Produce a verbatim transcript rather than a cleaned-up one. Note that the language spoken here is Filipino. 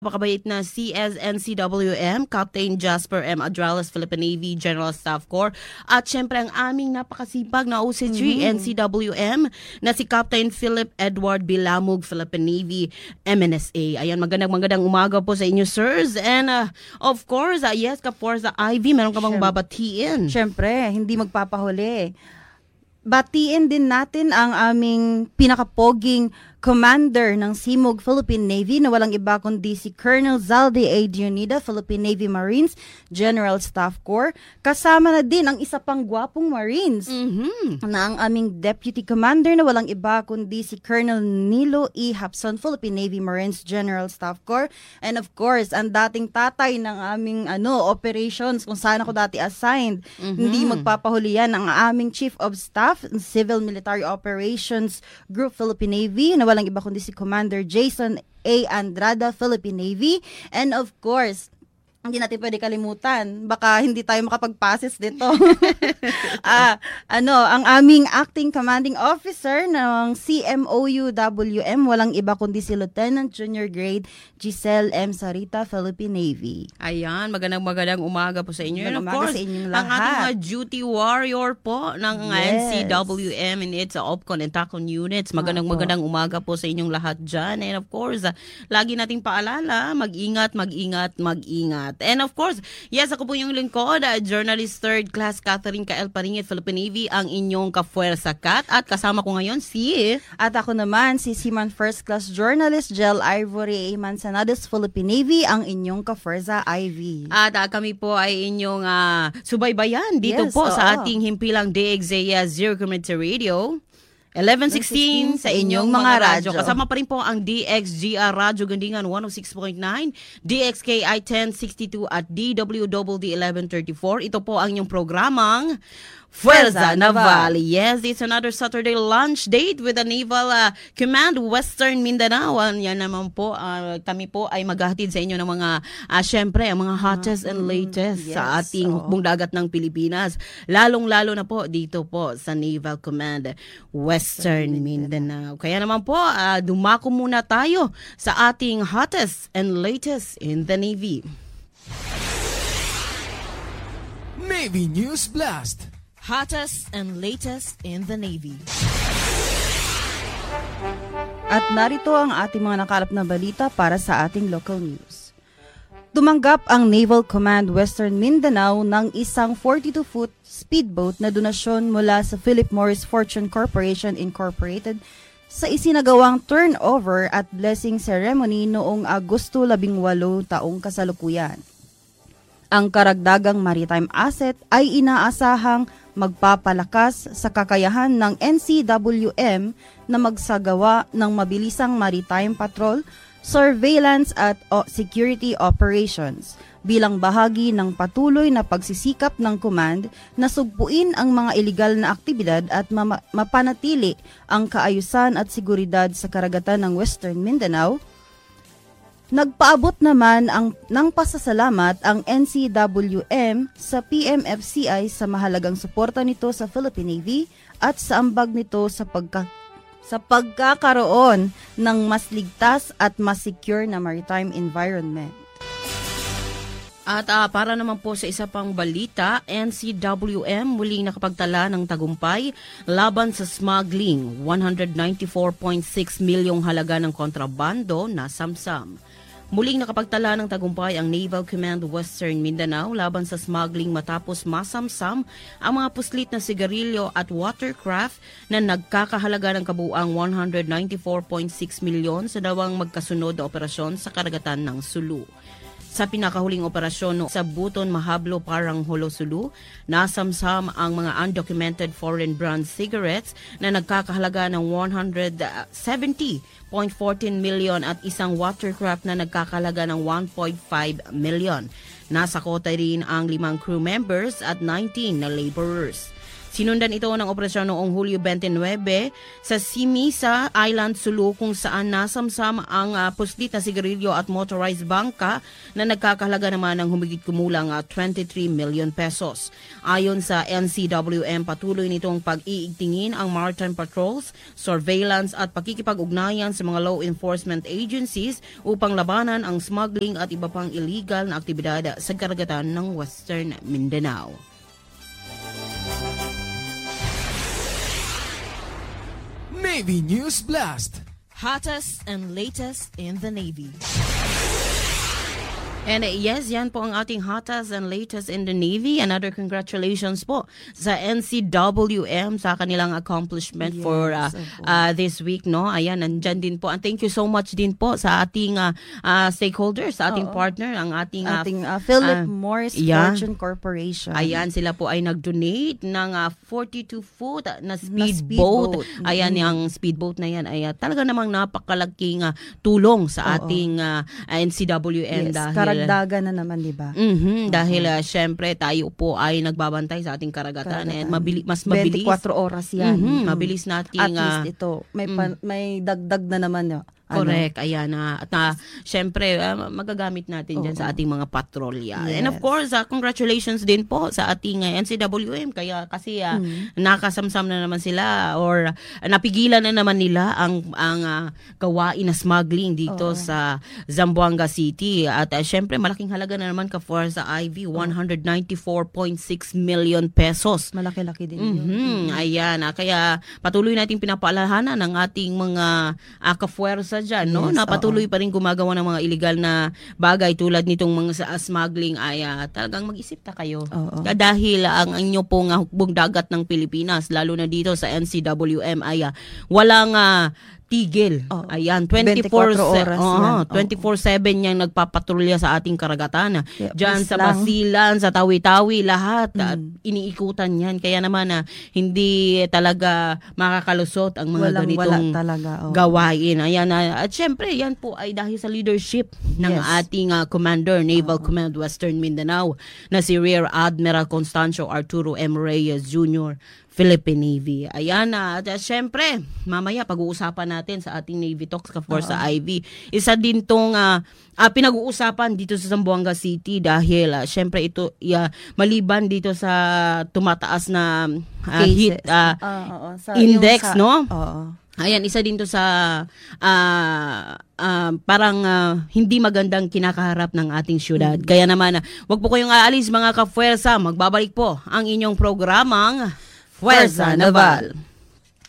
Pakabait na C S N C W M, Captain Jasper M. Adrales, Philippine Navy General Staff Corps. At syempre ang aming napakasipag na O C three mm-hmm. N C W M na si Captain Philip Edward Bilamug, Philippine Navy M N S A. Ayan, magandang magandang umaga po sa inyo, sirs. And uh, of course, uh, yes, Kaporza Ivy, meron ka bang babatiin? Syempre, hindi magpapahuli. Batiin din natin ang aming pinakapoging Commander ng S I M O G Philippine Navy na walang iba kundi si Colonel Zaldi A. Dionida, Philippine Navy Marines General Staff Corps. Kasama na din ang isa pang gwapong Marines mm-hmm. na ang aming Deputy Commander na walang iba kundi si Colonel Nilo E. Hapson, Philippine Navy Marines General Staff Corps. And of course, ang dating tatay ng aming ano operations kung saan ako dati assigned. Mm-hmm. Hindi magpapahuli yan ang aming Chief of Staff Civil Military Operations Group Philippine Navy na walang iba kundi si Commander Jason A. Andrada, Philippine Navy. And of course, hindi natin pwede kalimutan. Baka hindi tayo makapag-passes dito. ah, ano, ang aming acting commanding officer ng C M O U W M, walang iba kundi si Lieutenant Junior Grade Giselle M. Sarita, Philippine Navy. Ayan, magandang magandang umaga po sa inyo. And of course, sa inyong ang ating mga duty warrior po ng yes. N C W M and its OPCON and TACON units. Magandang Opo. magandang umaga po sa inyong lahat dyan. And of course, uh, lagi nating paalala, mag-ingat, mag-ingat, mag-ingat. And of course, yes, ako po yung lingkod, uh, journalist third class Catherine Kael Paringit, Philippine Navy, ang inyong kafuerza kat. At kasama ko ngayon si... At ako naman, si Seaman first class journalist Jel Ivory A. Manzanares, Philippine Navy, ang inyong kafuerza Ivy. At uh, kami po ay inyong uh, subaybayan dito yes, po oo. sa ating himpilang D X A S Zero Community Radio. eleven sixteen sa inyong mga radyo. Kasama pa rin po ang D X G R Radyo Gandingan one oh six point nine, D X K I ten sixty-two at D W D D eleven thirty-four. Ito po ang inyong programang Fuerza Naval. Yes, it's another Saturday lunch date with the Naval uh, Command Western Mindanao. Yan naman po, uh, kami po ay maghahatid sa inyo ng mga, uh, syempre, ang mga hottest and latest yes, sa ating oh. hukbong dagat ng Pilipinas. Lalong-lalo na po dito po sa Naval Command Western Mindanao. Kaya naman po, uh, dumako muna tayo sa ating hottest and latest in the Navy. Navy News Blast. Hottest and latest in the Navy. At narito ang ating mga nakalap na balita para sa ating local news. Tumanggap ang Naval Command Western Mindanao ng isang forty-two foot speedboat na donasyon mula sa Philip Morris Fortune Corporation Incorporated sa isinagawang turnover at blessing ceremony noong Agosto labing walo taong kasalukuyan. Ang karagdagang maritime asset ay inaasahang magpapalakas sa kakayahan ng N C W M na magsagawa ng mabilisang maritime patrol, surveillance at o- security operations bilang bahagi ng patuloy na pagsisikap ng command na sugpuin ang mga iligal na aktibidad at ma- mapanatili ang kaayusan at seguridad sa karagatan ng Western Mindanao. Nagpaabot naman ang, ng pasasalamat ang N C W M sa P M F C I sa mahalagang suporta nito sa Philippine Navy at sa ambag nito sa, pagka, sa pagkakaroon ng mas ligtas at mas secure na maritime environment. At uh, para naman po sa isa pang balita, N C W M muling nakapagtala ng tagumpay laban sa smuggling, one hundred ninety-four point six milyong halaga ng kontrabando na samsam. Muling nakapagtala ng tagumpay ang Naval Command Western Mindanao laban sa smuggling matapos masamsam ang mga puslit na sigarilyo at watercraft na nagkakahalaga ng kabuuang one hundred ninety-four point six milyon sa dawang magkasunod na operasyon sa karagatan ng Sulu. Sa pinakahuling operasyon sa Buton, Mahablo, Parang, Holo, Sulu, nasamsam ang mga undocumented foreign brand cigarettes na nagkakahalaga ng one hundred seventy point one four million at isang watercraft na nagkakahalaga ng one point five million. Nasa kota rin ang limang crew members at nineteen na laborers. Sinundan ito ng operasyon noong Hulyo twenty-nine sa Simisa Island, Sulu, kung saan nasamsam ang uh, puslit na sigarilyo at motorized bangka na nagkakahalaga naman ng humigit kumulang uh, twenty-three million pesos. Ayon sa N C W M, patuloy nitong pag-iigtingin ang maritime patrols, surveillance at pakikipag-ugnayan sa mga law enforcement agencies upang labanan ang smuggling at iba pang illegal na aktibidad sa karagatan ng Western Mindanao. Navy News Blast. Hottest and latest in the Navy. And uh, yes, yan po ang ating hottest and latest in the Navy. Another congratulations po sa N C W M sa kanilang accomplishment yes, for uh, uh, this week, no? Ayan, nandyan din po. And thank you so much din po sa ating uh, uh, stakeholders, sa ating Oo. partner, ang ating, uh, ating uh, Philip uh, Morris yeah. Fortune Corporation. Ayan, sila po ay nag-donate ng uh, forty-two foot na speedboat. Speed Ayan, mm-hmm. yung speedboat na yan ay uh, talaga namang napakalaking uh, tulong sa Oo. ating uh, N C W M yes, dahil karagdagan na naman, di ba? Mm-hmm, dahil uh, syempre tayo po ay nagbabantay sa ating karagatan, karagatan. and mabili, mas mabilis. twenty-four oras yan. Mm-hmm, mabilis nating at least ito, may pan, mm. may dagdag na naman. No? Correct, ano? Ayan na. At na, syempre, uh, magagamit natin dyan Oo. sa ating mga patrolya. Yes. And of course, uh, congratulations din po sa ating uh, N C W M. Kaya kasi uh, mm. nakasamsam na naman sila or uh, napigilan na naman nila ang ang uh, gawain na smuggling dito Oo. sa Zamboanga City. At uh, syempre, malaking halaga na naman ka-for sa I V, one hundred ninety-four point six million pesos. Malaki-laki din mm-hmm. yun. Mm-hmm. Ayan. Uh, kaya patuloy nating pinapaalahanan ng ating mga uh, ka-fuerza dyan, no? Yes, na patuloy oo. pa rin gumagawa ng mga illegal na bagay tulad nitong mga sa smuggling ay uh, talagang mag-isip ta kayo. Oo. Dahil ang inyo pong uh, hukbong dagat ng Pilipinas, lalo na dito sa N C W M ay uh, walang uh, tigil. Oh, Ayan, twenty-four oras uh, twenty-four seven yang nagpapatrolya sa ating karagatan. Yeah, diyan sa lang. Basilan, sa Tawi-Tawi, lahat mm. at iniikutan yan. Kaya naman uh, hindi talaga makakalusot ang mga Walang, ganitong wala talaga, oh. gawain. Ayan, uh, at syempre, yan po ay dahil sa leadership ng yes. ating uh, Commander, Naval oh. Command Western Mindanao, na si Rear Admiral Constancio Arturo M. Reyes Junior, Philippine Navy. Ayan na. Uh, Siyempre, mamaya pag-uusapan natin sa ating Navy Talks ka-for uh-huh. sa I V. Isa din tong uh, uh, pinag-uusapan dito sa Zamboanga City dahil uh, siyempre ito uh, maliban dito sa tumataas na uh, heat uh, uh, uh, uh, sa, index, sa, no? Uh, Ayan, isa din to sa uh, uh, parang uh, hindi magandang kinakaharap ng ating syudad. Mm-hmm. Kaya naman, uh, wag po kayong aalis mga ka-fuerza. Magbabalik po ang inyong programang Fuerza Naval.